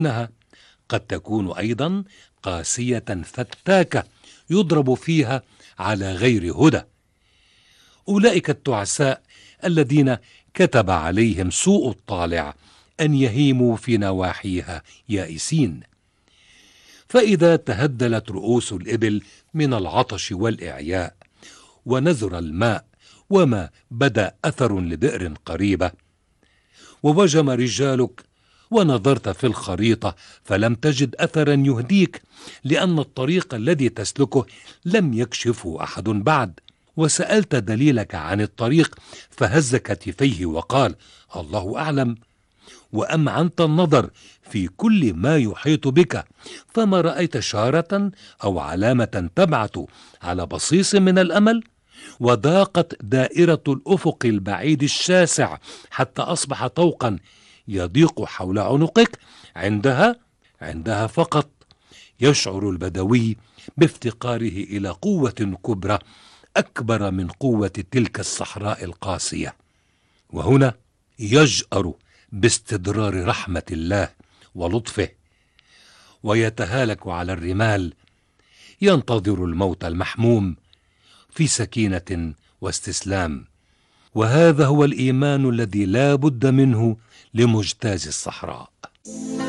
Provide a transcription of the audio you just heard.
إنها قد تكون أيضا قاسية فتاكة يضرب فيها على غير هدى. أولئك التعساء الذين كتب عليهم سوء الطالع أن يهيموا في نواحيها يائسين. فإذا تهدلت رؤوس الإبل من العطش والإعياء ونزر الماء وما بدا أثر لبئر قريبة، ووجم رجالك ونظرت في الخريطة فلم تجد أثرا يهديك لأن الطريق الذي تسلكه لم يكشفه أحد بعد، وسألت دليلك عن الطريق فهز كتفيه وقال الله أعلم، وأمعنت النظر في كل ما يحيط بك فما رأيت شارة أو علامة تبعث على بصيص من الأمل، وضاقت دائرة الأفق البعيد الشاسع حتى أصبح طوقا يضيق حول عنقك. عندها فقط يشعر البدوي بافتقاره إلى قوة كبرى أكبر من قوة تلك الصحراء القاسية، وهنا يجأر باستدرار رحمة الله ولطفه ويتهالك على الرمال ينتظر الموت المحموم في سكينة واستسلام. وهذا هو الإيمان الذي لا بد منه لمجتاز الصحراء.